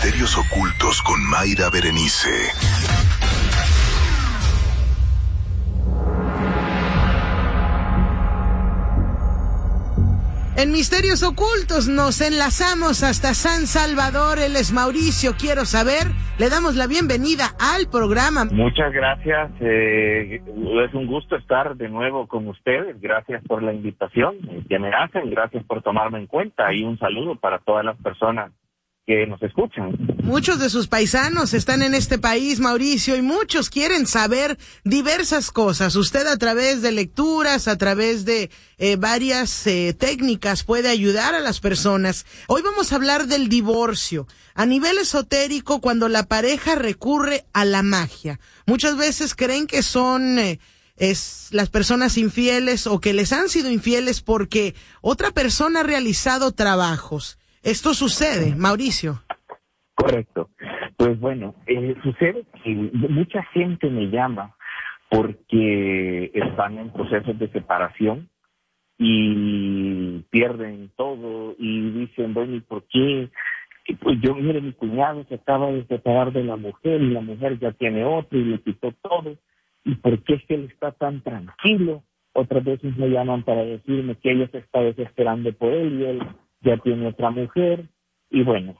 Misterios ocultos con Mayra Berenice. En Misterios Ocultos nos enlazamos hasta San Salvador. Él es Mauricio, quiero saber. Le damos la bienvenida al programa. Muchas gracias. Es un gusto estar de nuevo con ustedes. Gracias por la invitación que me hacen. Gracias por tomarme en cuenta. Y un saludo para todas las personas que nos escuchan. Muchos de sus paisanos están en este país, Mauricio, y muchos quieren saber diversas cosas. Usted a través de lecturas, a través de varias técnicas puede ayudar a las personas. Hoy vamos a hablar del divorcio. A nivel esotérico, cuando la pareja recurre a la magia. Muchas veces creen que son las personas infieles o que les han sido infieles porque otra persona ha realizado trabajos. ¿Esto sucede, Mauricio? Correcto. Pues bueno, sucede que mucha gente me llama porque están en procesos de separación y pierden todo y dicen, bueno, ¿y por qué? Pues yo, mire, mi cuñado se acaba de separar de la mujer y la mujer ya tiene otro y le quitó todo. ¿Y por qué es que él está tan tranquilo? Otras veces me llaman para decirme que ella se está desesperando por él y él ya tiene otra mujer. Y bueno,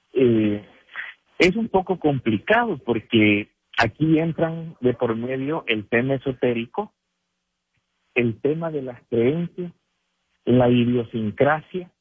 es un poco complicado porque aquí entran de por medio el tema esotérico, el tema de las creencias, la idiosincrasia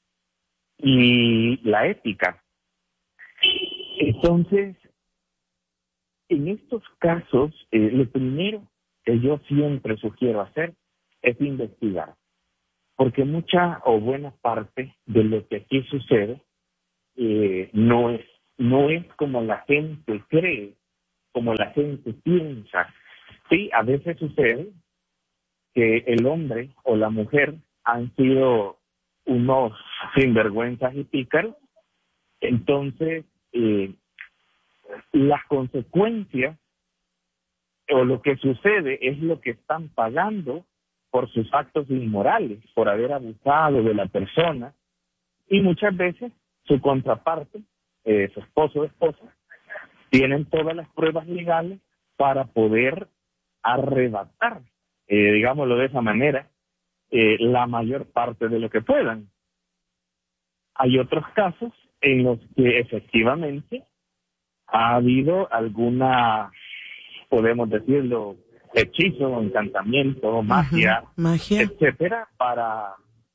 y la ética. Entonces, en estos casos, lo primero que yo siempre sugiero hacer es investigar. Porque mucha o buena parte de lo que aquí sucede no es como la gente cree, como la gente piensa. Sí, a veces sucede que el hombre o la mujer han sido unos sinvergüenzas y pícaros, entonces las consecuencias o lo que sucede es lo que están pagando por sus actos inmorales, por haber abusado de la persona, y muchas veces su contraparte, su esposo o esposa, tienen todas las pruebas legales para poder arrebatar, digámoslo de esa manera, la mayor parte de lo que puedan. Hay otros casos en los que efectivamente ha habido alguna, podemos decirlo, hechizo, encantamiento, magia, etcétera, para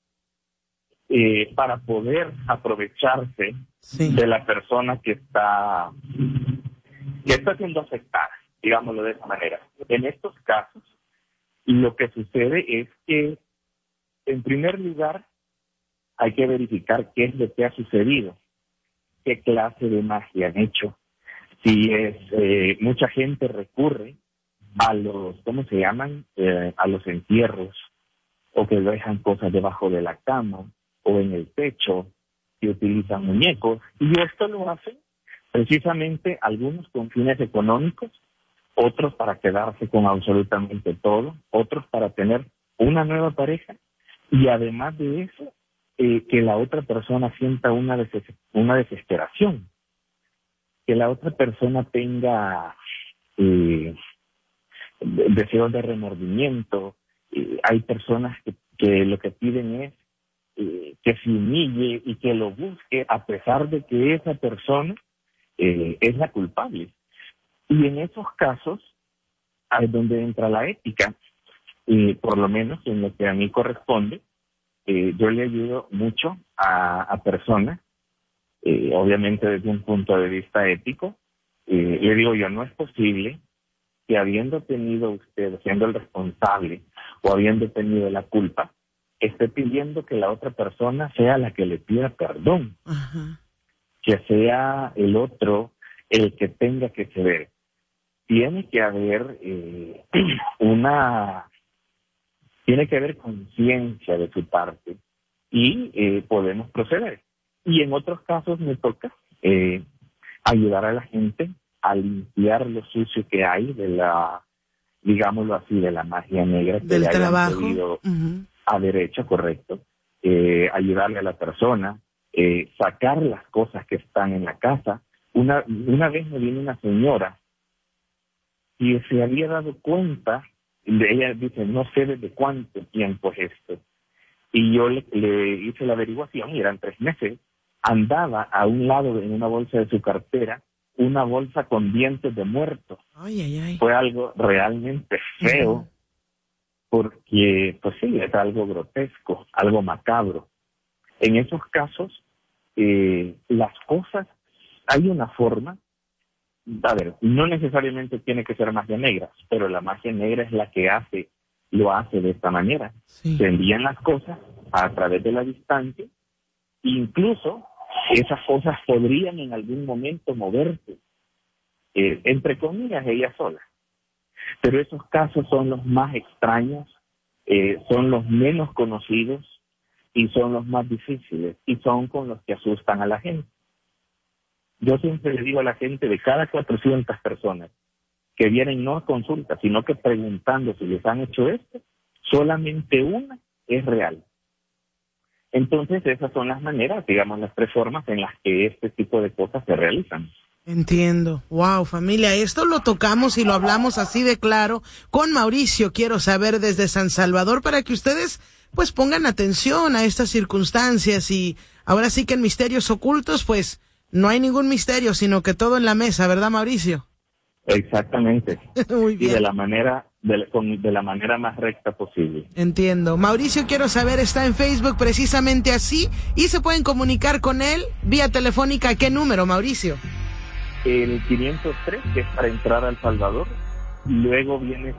poder aprovecharse de la persona que está siendo afectada, digámoslo de esa manera. En estos casos, lo que sucede es que, en primer lugar, hay que verificar qué es lo que ha sucedido, qué clase de magia han hecho. Si es mucha gente recurre a los, ¿cómo se llaman? A los entierros, o que dejan cosas debajo de la cama, o en el techo, que utilizan muñecos, y esto lo hacen precisamente algunos con fines económicos, otros para quedarse con absolutamente todo, otros para tener una nueva pareja, y además de eso, que la otra persona sienta una desesperación, que la otra persona tenga deseos de remordimiento. Hay personas que lo que piden es que se humille y que lo busque a pesar de que esa persona es la culpable. Y en esos casos es donde entra la ética, por lo menos en lo que a mí corresponde. Yo le ayudo mucho a personas, obviamente desde un punto de vista ético. Le digo yo, no es posible que habiendo tenido usted, siendo el responsable o habiendo tenido la culpa, esté pidiendo que la otra persona sea la que le pida perdón, que sea el otro el que tenga que ceder. Tiene que haber tiene que haber conciencia de su parte y podemos proceder. Y en otros casos me toca ayudar a la gente a limpiar lo sucio que hay de la, digámoslo así, de la magia negra que del le hayan trabajo podido haber hecho, correcto. Ayudarle a la persona sacar las cosas que están en la casa. Una vez me vino una señora y se había dado cuenta, ella dice, no sé desde cuánto tiempo es esto. Y yo le hice la averiguación, y eran 3 meses. Andaba a un lado en una bolsa de su cartera, una bolsa con dientes de muerto. Ay, ay, ay. Fue algo realmente feo, porque, pues sí, es algo grotesco, algo macabro. En esos casos, las cosas, hay una forma, a ver, no necesariamente tiene que ser magia negra, pero la magia negra es la que lo hace de esta manera. Sí. Se envían las cosas a través de la distancia, incluso esas cosas podrían en algún momento moverse, entre comillas, ellas solas. Pero esos casos son los más extraños, son los menos conocidos y son los más difíciles, y son con los que asustan a la gente. Yo siempre le digo a la gente, de cada 400 personas que vienen no a consulta, sino que preguntando si les han hecho esto, solamente una es real. Entonces esas son las maneras, digamos, las 3 formas en las que este tipo de cosas se realizan. Entiendo. Wow, familia, esto lo tocamos y lo hablamos así de claro con Mauricio. Quiero saber desde San Salvador, para que ustedes pues pongan atención a estas circunstancias. Y ahora sí que en misterios ocultos pues no hay ningún misterio, sino que todo en la mesa, ¿verdad, Mauricio? Exactamente. Muy bien. Y de la manera más recta posible. Entiendo. Mauricio, quiero saber, está en Facebook precisamente así, y se pueden comunicar con él vía telefónica. ¿A qué número, Mauricio? El 503, que es para entrar a El Salvador. Luego viene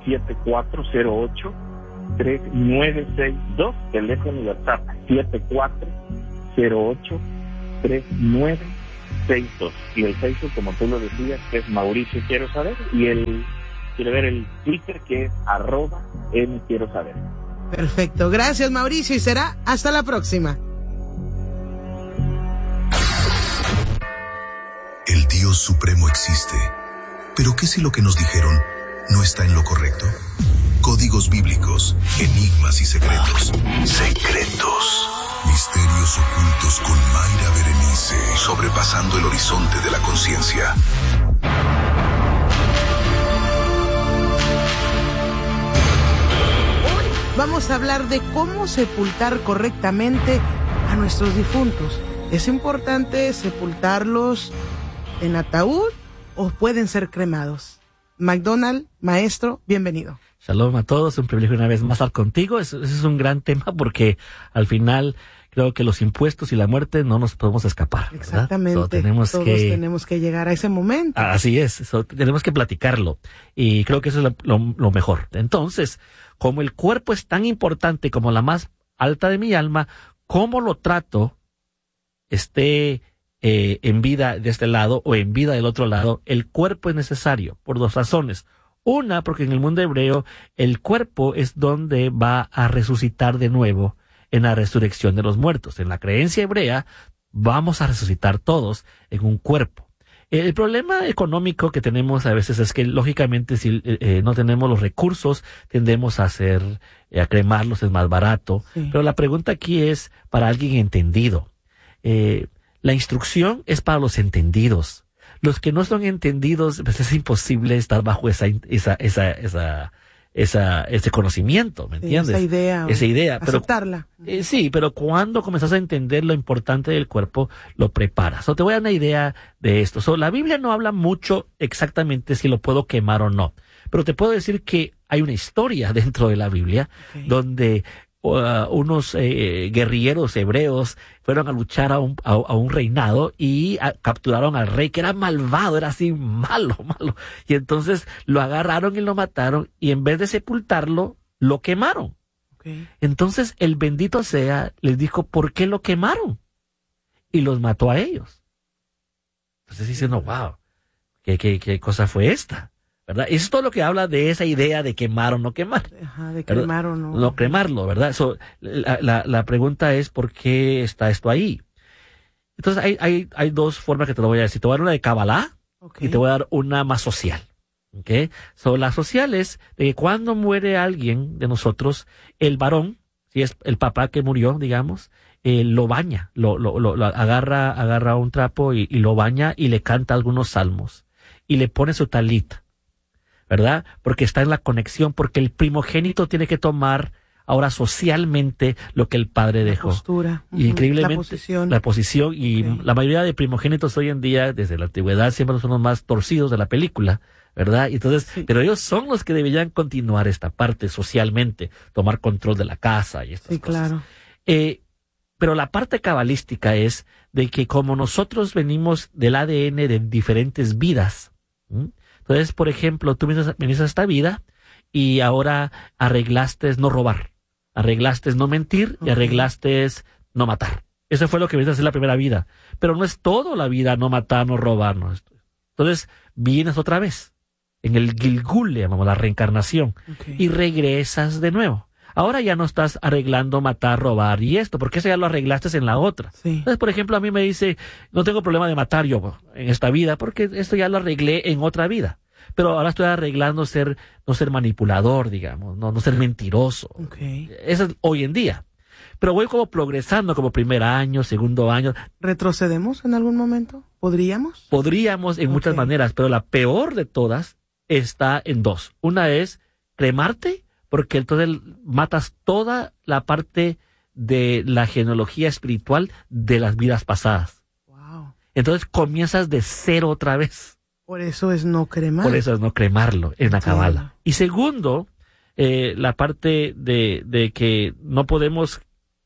7408-3962, teléfono y WhatsApp. 7408-3962. Y el Facebook, como tú lo decías, es Mauricio Quiero Saber. Y quiere ver el Twitter, que es @mQuieroSaber. Perfecto. Gracias, Mauricio, y será hasta la próxima. El Dios Supremo existe. Pero ¿qué si lo que nos dijeron no está en lo correcto? Códigos bíblicos, enigmas y secretos. Secretos. Misterios ocultos con Mayra Berenice. Sobrepasando el horizonte de la conciencia. Hoy vamos a hablar de cómo sepultar correctamente a nuestros difuntos. ¿Es importante sepultarlos en ataúd o pueden ser cremados? McDonald, maestro, bienvenido. Shalom a todos, un privilegio una vez más estar contigo. Ese es un gran tema, porque al final creo que los impuestos y la muerte no nos podemos escapar, ¿verdad? Exactamente. Todos tenemos que llegar a ese momento. Así es, tenemos que platicarlo, y creo que eso es lo mejor. Entonces, como el cuerpo es tan importante como la más alta de mi alma, ¿cómo lo trato? Esté en vida de este lado o en vida del otro lado, el cuerpo es necesario por 2 razones. Una, porque en el mundo hebreo el cuerpo es donde va a resucitar de nuevo en la resurrección de los muertos. En la creencia hebrea vamos a resucitar todos en un cuerpo. El problema económico que tenemos a veces es que, lógicamente, si no tenemos los recursos, tendemos a cremarlos, es más barato. Sí. Pero la pregunta aquí es para alguien entendido. La instrucción es para los entendidos. Los que no son entendidos, pues es imposible estar bajo ese conocimiento, ¿me entiendes? Esa idea. Aceptarla. Sí, pero cuando comenzás a entender lo importante del cuerpo, lo preparas. Te voy a dar una idea de esto. La Biblia no habla mucho exactamente si lo puedo quemar o no, pero te puedo decir que hay una historia dentro de la Biblia donde unos guerrilleros hebreos fueron a luchar a un reinado y capturaron al rey, que era malvado, era así malo. Y entonces lo agarraron y lo mataron, y en vez de sepultarlo, lo quemaron. Entonces el bendito sea les dijo, ¿por qué lo quemaron? Y los mató a ellos. Entonces dicen, no, wow, ¿qué cosa fue esta? ¿Verdad? Eso es todo lo que habla de esa idea de quemar o no quemar. Ajá, de quemar o no. No cremarlo, ¿verdad? La pregunta es, ¿por qué está esto ahí? Entonces hay 2 formas que te lo voy a decir. Te voy a dar una de Kabbalah y te voy a dar una más social. La social es de que cuando muere alguien de nosotros, el varón, si es el papá que murió, digamos, lo baña, lo agarra un trapo y lo baña y le canta algunos salmos y le pone su talit, ¿verdad? Porque está en la conexión, porque el primogénito tiene que tomar ahora socialmente lo que el padre dejó. La postura. Y increíblemente, la posición. Y la mayoría de primogénitos hoy en día, desde la antigüedad, siempre son los más torcidos de la película, ¿verdad? Y entonces, pero ellos son los que deberían continuar esta parte socialmente, tomar control de la casa y estas cosas. Claro. Pero la parte cabalística es de que como nosotros venimos del ADN de diferentes vidas, entonces, por ejemplo, tú viniste a esta vida y ahora arreglaste no robar, arreglaste no mentir y arreglaste no matar. Eso fue lo que viniste a hacer la primera vida. Pero no es todo la vida no matar, no robar. No. Entonces, vienes otra vez. En el Gilgul, le llamamos la reencarnación. Y regresas de nuevo. Ahora ya no estás arreglando matar, robar y esto, porque eso ya lo arreglaste en la otra. Entonces, por ejemplo, a mí me dice, no tengo problema de matar yo en esta vida, porque esto ya lo arreglé en otra vida. Pero ahora estoy arreglando no ser manipulador, digamos, no ser mentiroso. Eso es hoy en día. Pero voy como progresando, como primer año, segundo año. ¿Retrocedemos en algún momento? ¿Podríamos? Podríamos en muchas maneras, pero la peor de todas está en dos. Una es cremarte, porque entonces matas toda la parte de la genealogía espiritual de las vidas pasadas. Wow. Entonces comienzas de cero otra vez. Por eso es no cremar. Por eso es no cremarlo en la Kabbalah. Y segundo, la parte de que no podemos,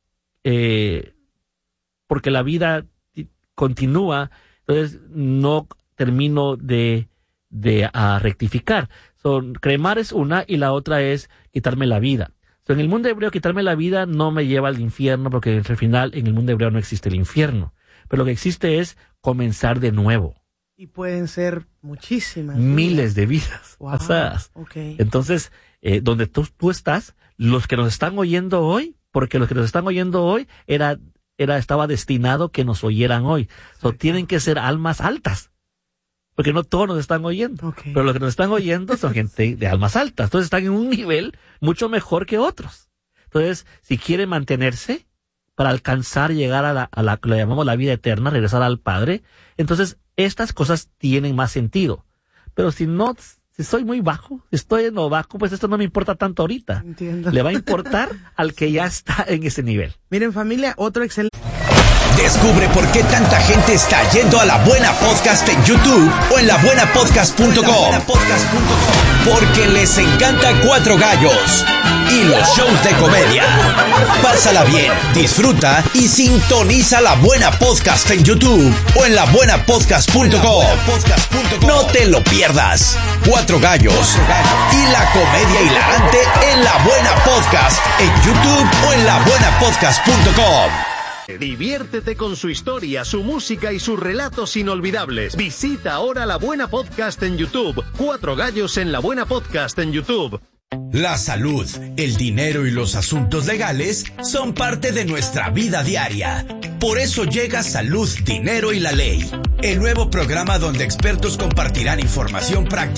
porque la vida continúa, entonces no termino de rectificar. Cremar es una y la otra es quitarme la vida. En el mundo hebreo, quitarme la vida no me lleva al infierno, porque al final en el mundo hebreo no existe el infierno. Pero lo que existe es comenzar de nuevo. Y pueden ser muchísimas. Miles de vidas pasadas. Entonces, donde tú estás, los que nos están oyendo hoy, porque los que nos están oyendo hoy estaba destinado que nos oyeran hoy. Tienen que ser almas altas. Porque no todos nos están oyendo. Pero los que nos están oyendo son gente de almas altas. Entonces están en un nivel mucho mejor que otros. Entonces, si quieren mantenerse para alcanzar, llegar a la que le llamamos la vida eterna, regresar al Padre, entonces estas cosas tienen más sentido. Pero si soy muy bajo, si estoy en lo bajo, pues esto no me importa tanto ahorita. Entiendo. Le va a importar al que ya está en ese nivel. Miren, familia, otro excelente. Descubre por qué tanta gente está yendo a La Buena Podcast en YouTube o en labuenapodcast.com. Porque les encanta Cuatro Gallos y los shows de comedia. Pásala bien, disfruta y sintoniza La Buena Podcast en YouTube o en labuenapodcast.com. No te lo pierdas. Cuatro Gallos y la comedia hilarante en La Buena Podcast en YouTube o en labuenapodcast.com. Diviértete con su historia, su música y sus relatos inolvidables. Visita ahora La Buena Podcast en YouTube. Cuatro Gallos en La Buena Podcast en YouTube. La salud, el dinero y los asuntos legales son parte de nuestra vida diaria. Por eso llega Salud, Dinero y la Ley, el nuevo programa donde expertos compartirán información práctica